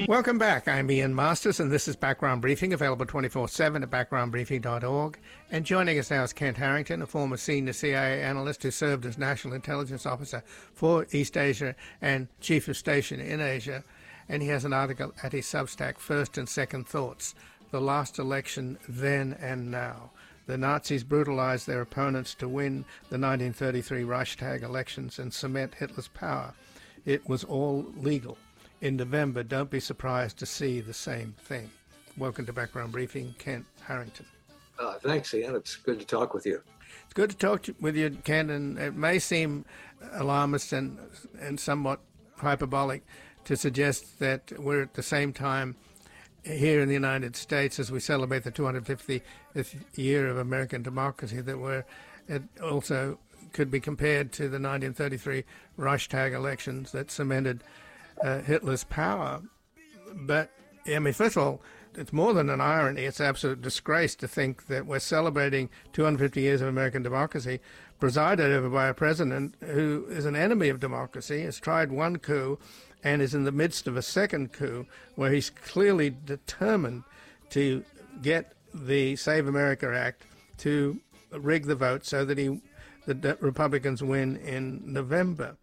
Welcome back. I'm Ian Masters, and this is Background Briefing, available 24/7 at backgroundbriefing.org. And joining us now is Kent Harrington, a former senior CIA analyst who served as National Intelligence Officer for East Asia and Chief of Station in Asia. And he has an article at his Substack, First and Second Thoughts, The Last Election Then and Now. The Nazis brutalized their opponents to win the 1933 Reichstag elections and cement Hitler's power. It was all legal. In November, don't be surprised to see the same thing. Welcome to Background Briefing, Kent Harrington. Thanks, Ian. It's good to talk with you. It's good to talk with you, Kent, and it may seem alarmist and somewhat hyperbolic to suggest that we're at the same time here in the United States as we celebrate the 250th year of American democracy, that it also could be compared to the 1933 Reichstag elections that cemented Hitler's power. But, I mean, first of all, it's more than an irony. It's an absolute disgrace to think that we're celebrating 250 years of American democracy presided over by a president who is an enemy of democracy, has tried one coup, and is in the midst of a second coup where he's clearly determined to get the Save America Act to rig the vote so that the Republicans win in November.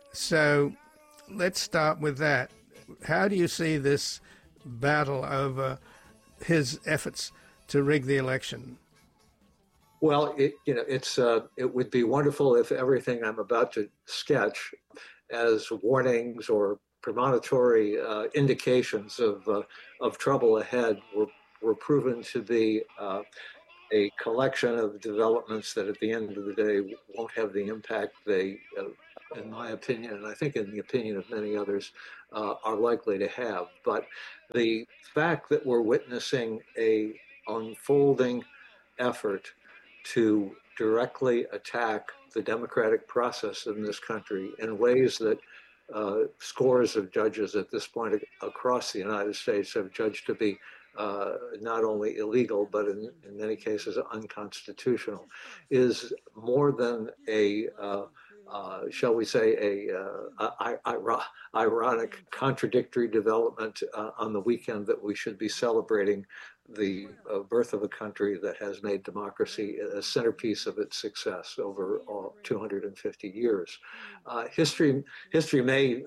So let's start with that. How do you see this battle over his efforts to rig the election? Well, it would be wonderful if everything I'm about to sketch as warnings or premonitory indications of trouble ahead were proven to be a collection of developments that at the end of the day won't have the impact they, in my opinion, and I think in the opinion of many others, are likely to have. But the fact that we're witnessing a unfolding effort to directly attack the democratic process in this country in ways that scores of judges at this point across the United States have judged to be not only illegal, but in many cases unconstitutional, is more than shall we say, ironic, contradictory development on the weekend that we should be celebrating the birth of a country that has made democracy a centerpiece of its success over 250 years. History may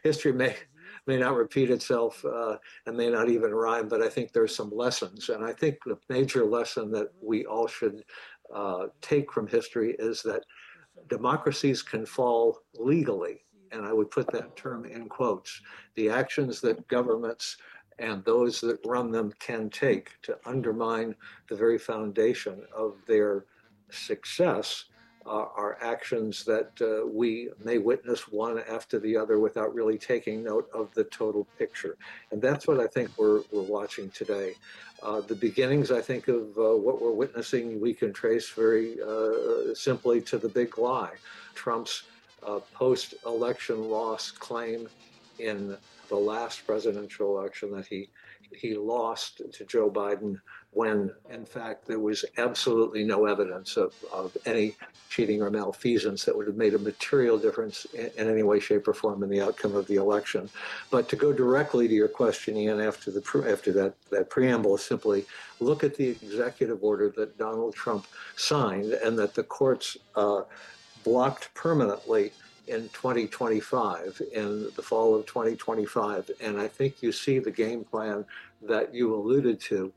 not repeat itself and may not even rhyme, but I think there's some lessons. And I think the major lesson that we all should take from history is that democracies can fall legally, and I would put that term in quotes. The actions that governments and those that run them can take to undermine the very foundation of their success are actions that we may witness one after the other without really taking note of the total picture. And that's what I think we're watching today. The beginnings, I think, of what we're witnessing, we can trace very simply to the big lie. Trump's post-election loss claim in the last presidential election that he lost to Joe Biden when, in fact, there was absolutely no evidence of any cheating or malfeasance that would have made a material difference in any way, shape, or form in the outcome of the election. But to go directly to your question, Ian, after that preamble, simply look at the executive order that Donald Trump signed and that the courts blocked permanently in 2025, in the fall of 2025. And I think you see the game plan that you alluded to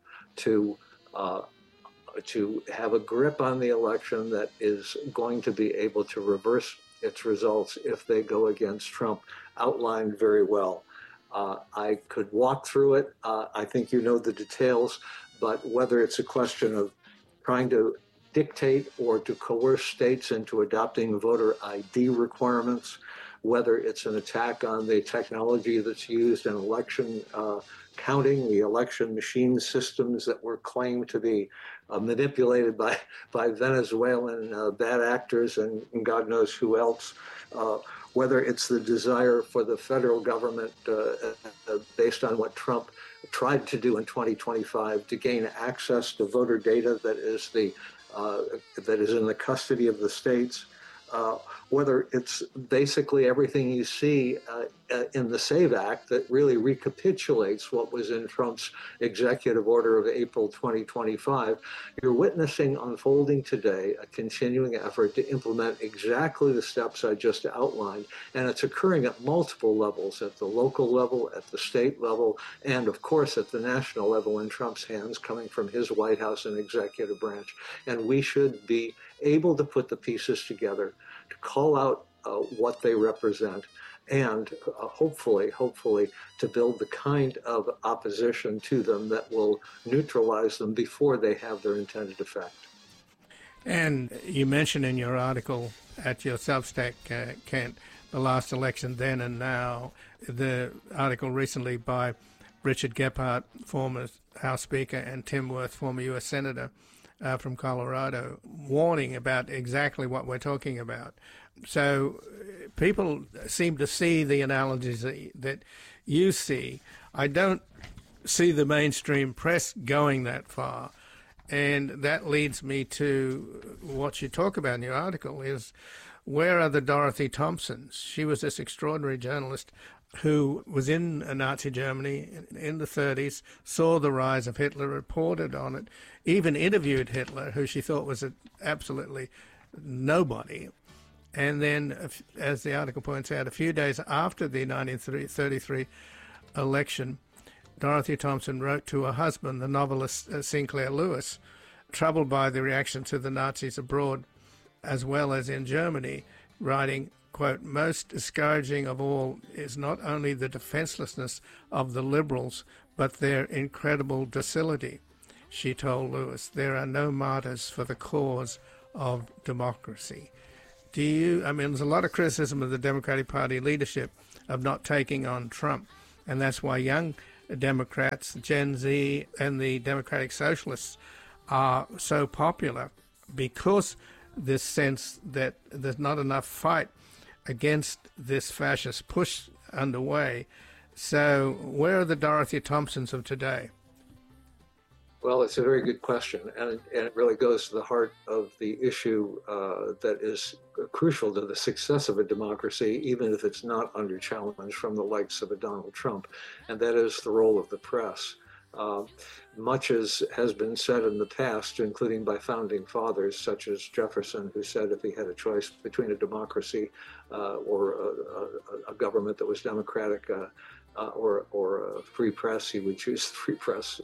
have a grip on the election that is going to be able to reverse its results if they go against Trump, outlined very well. I could walk through it. I think you know the details, but whether it's a question of trying to dictate or to coerce states into adopting voter ID requirements, whether it's an attack on the technology that's used in election counting, the election machine systems that were claimed to be manipulated by Venezuelan bad actors and God knows who else, whether it's the desire for the federal government, based on what Trump tried to do in 2025, to gain access to voter data that is in the custody of the states, whether it's basically everything you see in the SAVE Act that really recapitulates what was in Trump's executive order of April 2025, you're witnessing unfolding today a continuing effort to implement exactly the steps I just outlined. And it's occurring at multiple levels, at the local level, at the state level, and of course at the national level in Trump's hands, coming from his White House and executive branch. And we should be able to put the pieces together to call out what they represent, and hopefully to build the kind of opposition to them that will neutralize them before they have their intended effect. And you mentioned in your article at your Substack, Kent, the last election then and now, the article recently by Richard Gephardt, former House Speaker, and Tim Wirth, former U.S. Senator from Colorado, warning about exactly what we're talking about. So people seem to see the analogies that you see. I don't see the mainstream press going that far. And that leads me to what you talk about in your article is, where are the Dorothy Thompsons? She was this extraordinary journalist who was in Nazi Germany in the 30s, saw the rise of Hitler, reported on it, even interviewed Hitler, who she thought was absolutely nobody. And then, as the article points out, a few days after the 1933 election, Dorothy Thompson wrote to her husband, the novelist Sinclair Lewis, troubled by the reaction to the Nazis abroad as well as in Germany, writing, quote, "Most discouraging of all is not only the defenselessness of the liberals, but their incredible docility." She told Lewis, "There are no martyrs for the cause of democracy." There's a lot of criticism of the Democratic Party leadership of not taking on Trump, and that's why young Democrats, Gen Z, and the Democratic Socialists are so popular, because this sense that there's not enough fight against this fascist push underway. So where are the Dorothy Thompsons of today? Well, it's a very good question, and it really goes to the heart of the issue that is crucial to the success of a democracy, even if it's not under challenge from the likes of a Donald Trump, and that is the role of the press. Much as has been said in the past, including by founding fathers such as Jefferson, who said if he had a choice between a democracy or a government that was democratic or a free press, he would choose the free press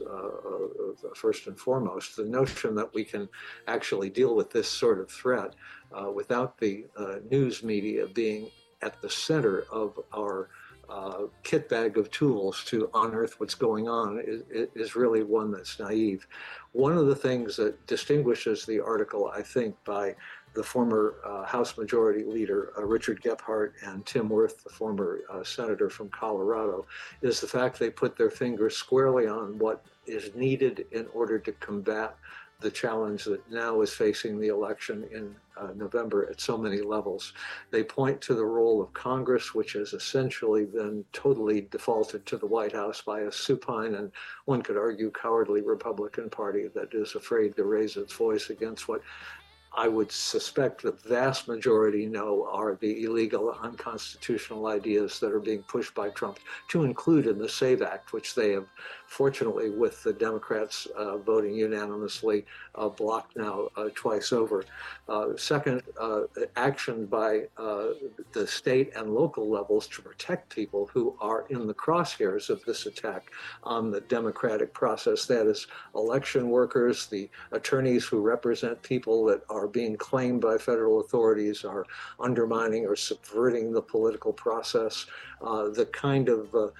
first and foremost. The notion that we can actually deal with this sort of threat without the news media being at the center of our kit bag of tools to unearth what's going on is really one that's naive. One of the things that distinguishes the article, I think, by the former House Majority Leader, Richard Gephardt, and Tim Wirth, the former senator from Colorado, is the fact they put their fingers squarely on what is needed in order to combat the challenge that now is facing the election in November at so many levels. They point to the role of Congress, which has essentially been totally defaulted to the White House by a supine and, one could argue, cowardly Republican Party that is afraid to raise its voice against what I would suspect the vast majority know are the illegal, unconstitutional ideas that are being pushed by Trump, to include in the SAVE Act, which they have, fortunately, with the Democrats voting unanimously, blocked now twice over. Second, action by the state and local levels to protect people who are in the crosshairs of this attack on the democratic process. That is, election workers, the attorneys who represent people that are being claimed by federal authorities are undermining or subverting the political process. The kind of,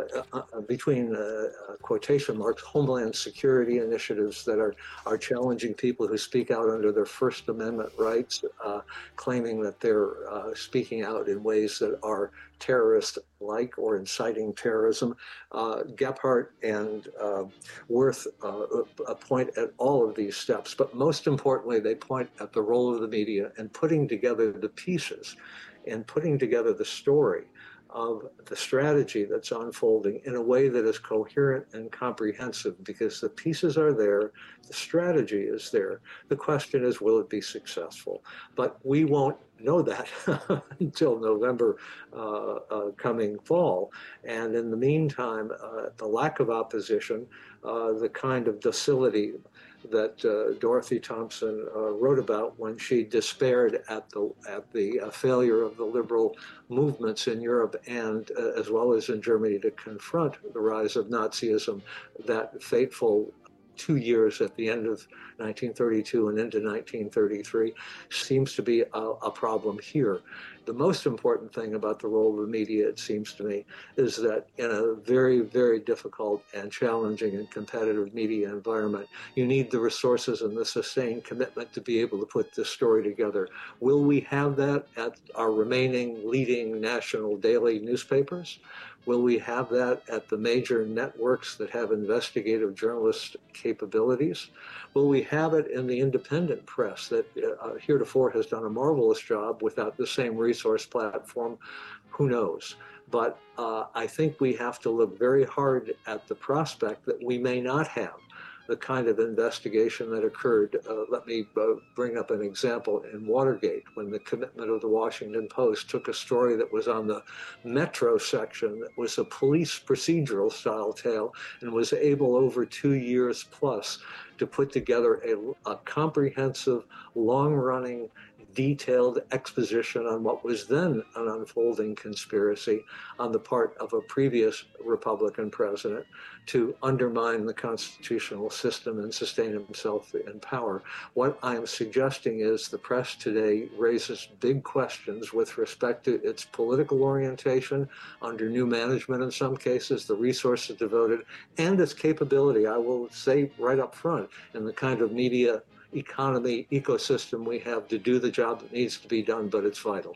between quotation marks, homeland security initiatives that are challenging people who speak out under their First Amendment rights, claiming that they're speaking out in ways that are terrorist-like or inciting terrorism. Gephardt and Wirth point at all of these steps, but most importantly, they point at the role of the media and putting together the pieces and putting together the story of the strategy that's unfolding in a way that is coherent and comprehensive, because the pieces are there, the strategy is there. The question is, will it be successful? But we won't know that until November coming fall. And in the meantime, the lack of opposition, the kind of docility that Dorothy Thompson wrote about when she despaired at the failure of the liberal movements in Europe and as well as in Germany to confront the rise of Nazism, that fateful 2 years at the end of 1932 and into 1933 seems to be a problem here. The most important thing about the role of the media, it seems to me, is that in a very, very difficult and challenging and competitive media environment, you need the resources and the sustained commitment to be able to put this story together. Will we have that at our remaining leading national daily newspapers? Will we have that at the major networks that have investigative journalist capabilities? Will we have it in the independent press that heretofore has done a marvelous job without the same resource platform? Who knows? But I think we have to look very hard at the prospect that we may not have the kind of investigation that occurred. Let me bring up an example in Watergate, when the commitment of the Washington Post took a story that was on the Metro section, that was a police procedural style tale, and was able over 2 years plus to put together a comprehensive, long-running, detailed exposition on what was then an unfolding conspiracy on the part of a previous Republican president to undermine the constitutional system and sustain himself in power. What I'm suggesting is the press today raises big questions with respect to its political orientation under new management in some cases, the resources devoted, and its capability, I will say right up front, in the kind of media economy ecosystem we have to do the job that needs to be done, but it's vital.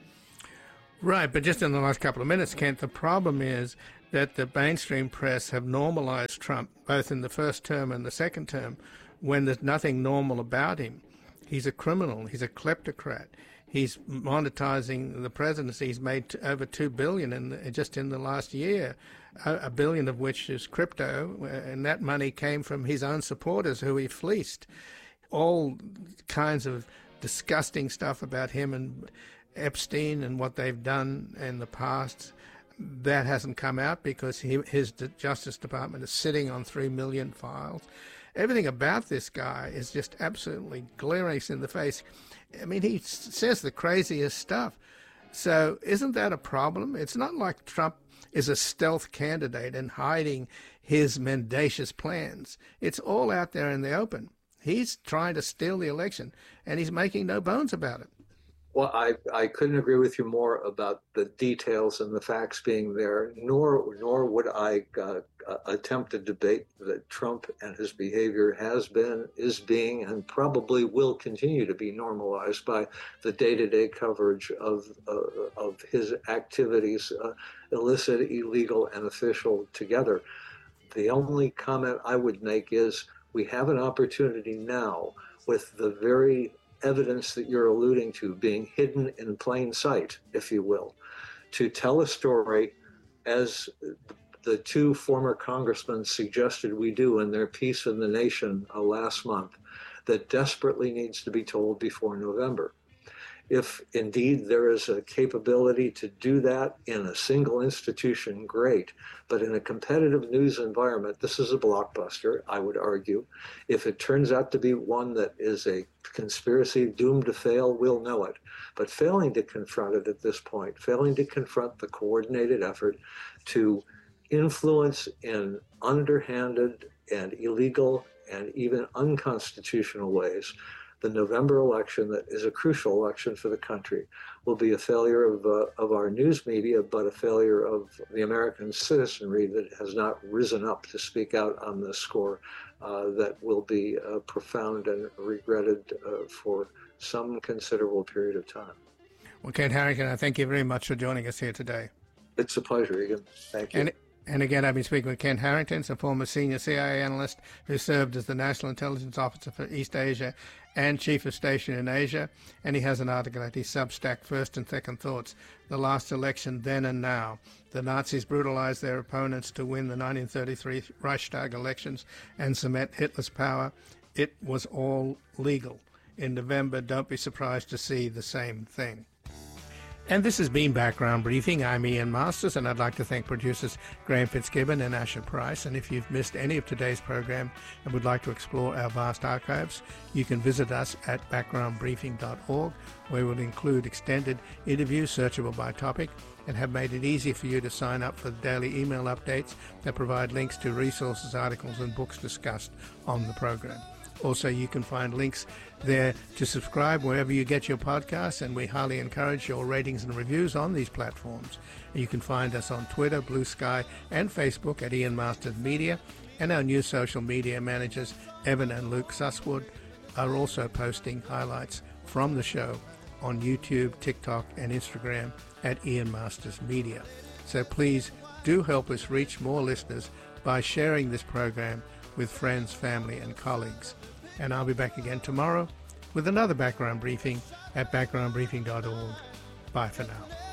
Right, but just in the last couple of minutes, Kent, the problem is that the mainstream press have normalized Trump, both in the first term and the second term, when there's nothing normal about him. He's a criminal. He's a kleptocrat. He's monetizing the presidency. He's made over $2 billion just in the last year, $1 billion of which is crypto, and that money came from his own supporters who he fleeced. All kinds of disgusting stuff about him and Epstein and what they've done in the past. That hasn't come out because his Justice Department is sitting on 3 million files. Everything about this guy is just absolutely glaring us in the face. I mean, he says the craziest stuff. So isn't that a problem? It's not like Trump is a stealth candidate and hiding his mendacious plans. It's all out there in the open. He's trying to steal the election, and he's making no bones about it. Well, I couldn't agree with you more about the details and the facts being there, nor would I attempt to debate that Trump and his behavior has been, is being, and probably will continue to be normalized by the day-to-day coverage of his activities, illicit, illegal, and official together. The only comment I would make is we have an opportunity now with the very evidence that you're alluding to being hidden in plain sight, if you will, to tell a story as the two former congressmen suggested we do in their piece in the Nation last month, that desperately needs to be told before November. If indeed there is a capability to do that in a single institution, great. But in a competitive news environment, this is a blockbuster, I would argue. If it turns out to be one that is a conspiracy doomed to fail, we'll know it. But failing to confront it at this point, failing to confront the coordinated effort to influence in underhanded and illegal and even unconstitutional ways the November election, that is a crucial election for the country, will be a failure of our news media, but a failure of the American citizenry that has not risen up to speak out on this score. That will be profound and regretted for some considerable period of time. Well, Kent Harrington, I thank you very much for joining us here today. It's a pleasure, Egan. Thank you. And again, I've been speaking with Kent Harrington, a former senior CIA analyst who served as the National Intelligence Officer for East Asia and Chief of Station in Asia. And he has an article at his Substack, First and Second Thoughts, The Last Election, Then and Now. The Nazis brutalized their opponents to win the 1933 Reichstag elections and cement Hitler's power. It was all legal. in November, don't be surprised to see the same thing. And this has been Background Briefing. I'm Ian Masters, and I'd like to thank producers Graham Fitzgibbon and Asher Price. And if you've missed any of today's program and would like to explore our vast archives, you can visit us at backgroundbriefing.org, where we'll include extended interviews searchable by topic and have made it easy for you to sign up for the daily email updates that provide links to resources, articles, and books discussed on the program. Also, you can find links there to subscribe wherever you get your podcasts, and we highly encourage your ratings and reviews on these platforms. And you can find us on Twitter, Blue Sky, and Facebook at Ian Masters Media, and our new social media managers, Evan and Luke Susswood, are also posting highlights from the show on YouTube, TikTok, and Instagram at Ian Masters Media. So please do help us reach more listeners by sharing this program with friends, family, and colleagues. And I'll be back again tomorrow with another background briefing at backgroundbriefing.org. Bye for now.